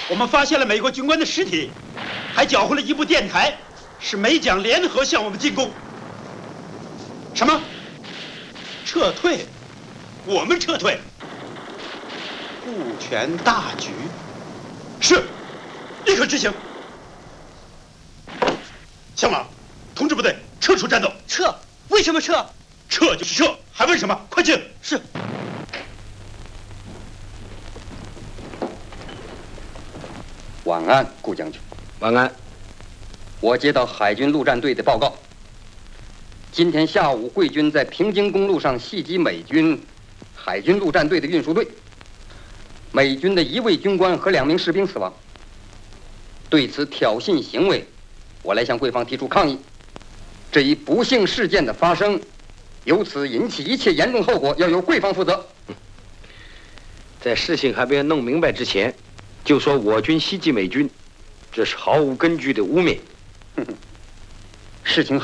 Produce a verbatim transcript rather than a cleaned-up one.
我们发现了美国军官的尸体，还缴获了一部电台，是美蒋联合向我们进攻。什么？撤退？我们撤退？顾全大局。是，立刻执行。向马，通知部队撤出战斗。 撤？为什么撤？ 撤就是撤，还问什么？快进！ 是。 晚安，顾将军。 晚安。 我接到海军陆战队的报告，今天下午贵军在平津公路上袭击美军海军陆战队的运输队，美军的一位军官和两名士兵死亡。对此挑衅行为，我来向贵方提出抗议。这一不幸事件的发生，由此引起一切严重后果，要由贵方负责。 在事情还没有弄明白之前，就说我军袭击美军，这是毫无根据的污蔑。 事情